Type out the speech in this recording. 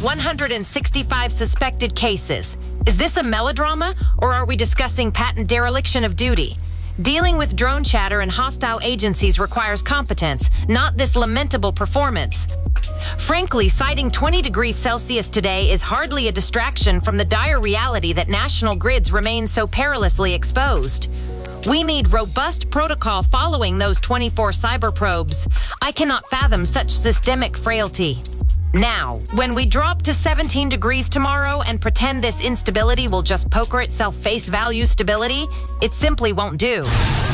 165 suspected cases. Is this a melodrama, or are we discussing patent dereliction of duty? Dealing with drone chatter and hostile agencies requires competence, not this lamentable performance. Frankly, citing 20 degrees Celsius today is hardly a distraction from the dire reality that national grids remain so perilously exposed. We need robust protocol following those 24 cyber probes. I cannot fathom such systemic frailty. Now, when we drop to 17 degrees tomorrow and pretend this instability will just poker itself face value stability, it simply won't do.